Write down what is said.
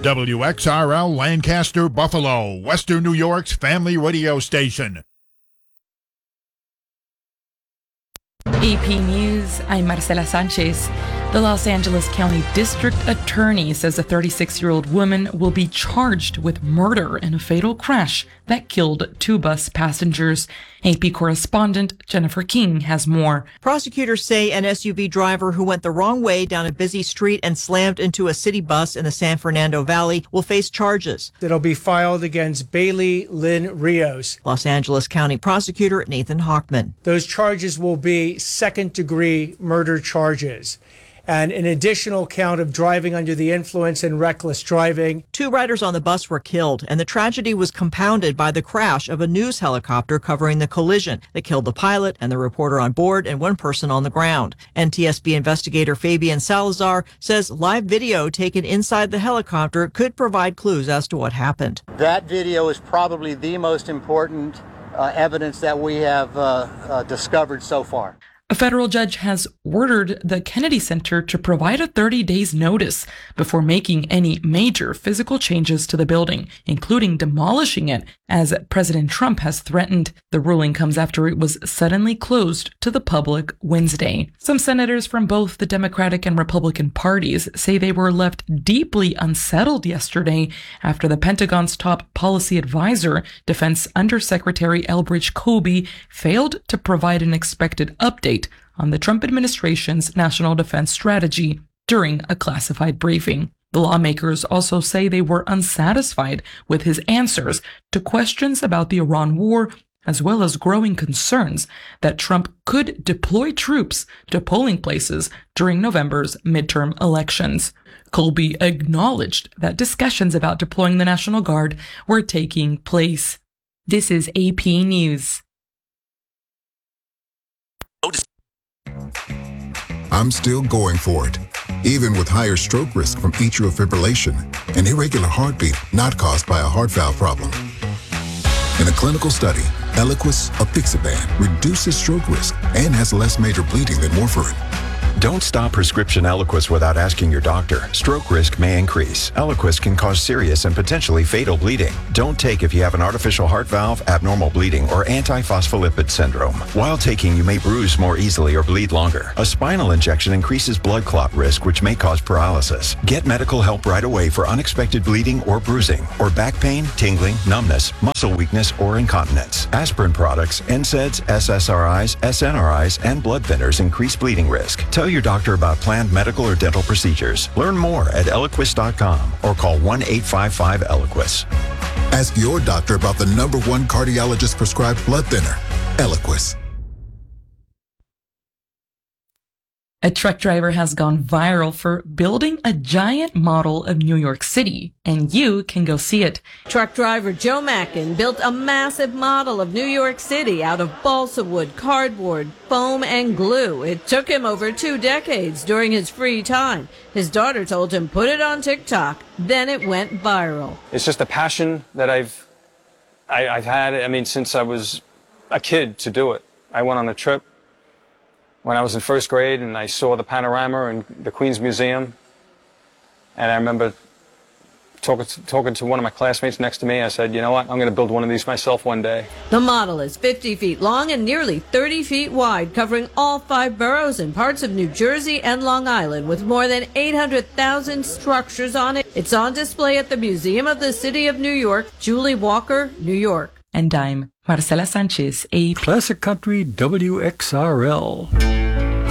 WXRL Lancaster, Buffalo, Western New York's family radio station. AP News, I'm Marcela Sanchez. The Los Angeles County District Attorney says a 36-year-old woman will be charged with murder in a fatal crash that killed 2 bus passengers. AP correspondent Jennifer King has more. Prosecutors say an SUV driver who went the wrong way down a busy street and slammed into a city bus in the San Fernando Valley will face charges that'll be filed against Bailey Lynn Rios. Los Angeles County Prosecutor Nathan Hochman. Those charges will be second-degree murder charges and an additional count of driving under the influence and reckless driving. 2 riders on the bus were killed, and the tragedy was compounded by the crash of a news helicopter covering the collision that killed the pilot and the reporter on board and 1 person on the ground. NTSB investigator Fabian Salazar says live video taken inside the helicopter could provide clues as to what happened. That video is probably the most important evidence that we have discovered so far. A federal judge has ordered the Kennedy Center to provide a 30 days notice before making any major physical changes to the building, including demolishing it, as President Trump has threatened. The ruling comes after it was suddenly closed to the public Wednesday. Some senators from both the Democratic and Republican parties say they were left deeply unsettled yesterday after the Pentagon's top policy advisor, Defense Undersecretary Elbridge Colby, failed to provide an expected update on the Trump administration's national defense strategy during a classified briefing. The lawmakers also say they were unsatisfied with his answers to questions about the Iran war, as well as growing concerns that Trump could deploy troops to polling places during November's midterm elections. Colby acknowledged that discussions about deploying the National Guard were taking place. This is AP News. I'm still going for it, even with higher stroke risk from atrial fibrillation, an irregular heartbeat not caused by a heart valve problem. In a clinical study, Eliquis apixaban reduces stroke risk and has less major bleeding than warfarin. Don't stop prescription Eliquis without asking your doctor. Stroke risk may increase. Eliquis can cause serious and potentially fatal bleeding. Don't take if you have an artificial heart valve, abnormal bleeding, or antiphospholipid syndrome. While taking, you may bruise more easily or bleed longer. A spinal injection increases blood clot risk, which may cause paralysis. Get medical help right away for unexpected bleeding or bruising, or back pain, tingling, numbness, muscle weakness, or incontinence. Aspirin products, NSAIDs, SSRIs, SNRIs, and blood thinners increase bleeding risk. Tell your doctor about planned medical or dental procedures. Learn more at Eliquis.com or call 1-855-ELIQUIS. Ask your doctor about the #1 cardiologist prescribed blood thinner, Eliquis. A truck driver has gone viral for building a giant model of New York City, and you can go see it. Truck driver Joe Mackin built a massive model of New York City out of balsa wood, cardboard, foam, and glue. It took him over 2 decades during his free time. His daughter told him put it on TikTok. Then it went viral. It's just a passion that I've had, since I was a kid to do it. I went on a trip when I was in 1st grade, and I saw the panorama in the Queens Museum, and I remember talking to one of my classmates next to me. I said, you know what, I'm going to build one of these myself one day. The model is 50 feet long and nearly 30 feet wide, covering all 5 boroughs and parts of New Jersey and Long Island, with more than 800,000 structures on it. It's on display at the Museum of the City of New York, Julie Walker, New York. And I'm Marcela Sanchez, a Classic Country WXRL.